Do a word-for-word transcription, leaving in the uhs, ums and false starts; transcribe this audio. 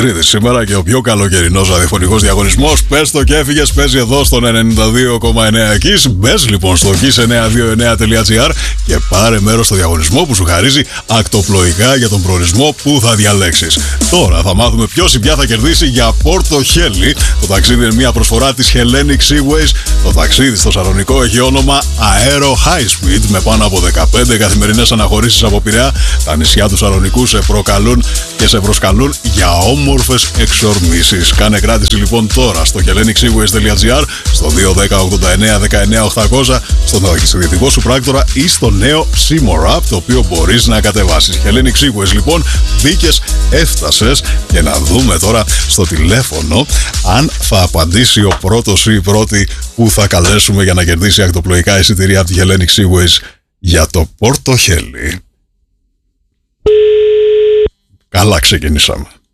Τρίτη σήμερα και ο πιο καλοκαιρινός ραδιοφωνικός διαγωνισμός. Πες το και έφυγες, παίζει εδώ στον ενενήντα δύο κόμμα εννέα Kiss. Μπες λοιπόν στο kiss εννιακόσια είκοσι εννέα τελεία gr και πάρε μέρος στο διαγωνισμό που σου χαρίζει ακτοπλοϊκά για τον προορισμό που θα διαλέξεις. Τώρα θα μάθουμε ποιος ή ποια θα κερδίσει για Πόρτο Χέλι. Το ταξίδι είναι μια προσφορά της Hellenic Seaways. Το ταξίδι στο Σαλονικό έχει όνομα Aero High Speed με πάνω από δεκαπέντε καθημερινές αναχωρήσεις από Πειραιά. Τα νησιά του Σαλονικού σε προκαλούν και σε προσκαλούν για όμορφες εξορμήσεις. Κάνε κράτηση λοιπόν τώρα στο hellenic seaways τελεία gr, στο δύο ένα μηδέν ογδόντα εννέα δεκαεννέα οχτακόσια, στον ταξιδιωτικό σου πράκτορα ή στο νέο Seymour App, το οποίο μπορείς να κατεβάσεις. Hellenic Seaways λοιπόν, μπήκες, έφτασες και να δούμε τώρα στο τηλέφωνο αν θα απαντήσει ο πρώτος ή η πρώτη που θα καλέσουμε για να κερδίσει ακτοπλοϊκά εισιτήρια από τη Hellenic Seaways για το Πόρτο Χέλι. Καλά ξεκινήσαμε.